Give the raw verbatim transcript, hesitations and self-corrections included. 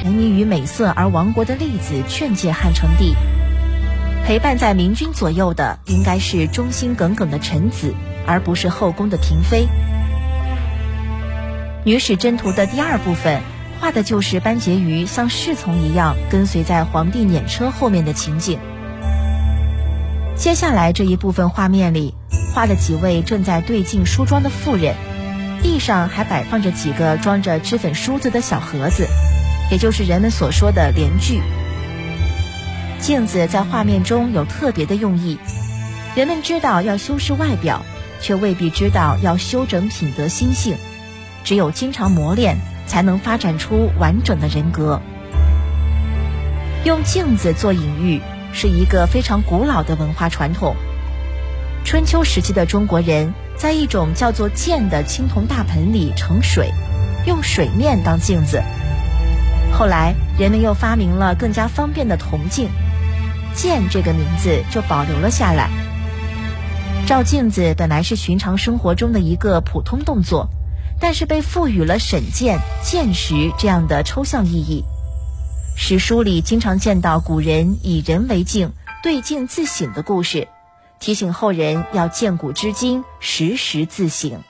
沉迷于美色而亡国的例子劝诫汉成帝，陪伴在明君左右的应该是忠心耿耿的臣子，而不是后宫的嫔妃。女史箴图的第二部分画的就是班婕妤像侍从一样跟随在皇帝辇车后面的情景。接下来这一部分画面里画了几位正在对镜梳妆的妇人，地上还摆放着几个装着脂粉梳子的小盒子，也就是人们所说的帘具。镜子在画面中有特别的用意，人们知道要修饰外表，却未必知道要修整品德心性，只有经常磨练才能发展出完整的人格。用镜子做隐喻是一个非常古老的文化传统。春秋时期的中国人在一种叫做涧的青铜大盆里盛水，用水面当镜子。后来人们又发明了更加方便的铜镜，涧这个名字就保留了下来。照镜子本来是寻常生活中的一个普通动作，但是被赋予了审鉴、鉴识这样的抽象意义。史书里经常见到古人以人为镜，对镜自省的故事，提醒后人要鉴古知今，时时自省。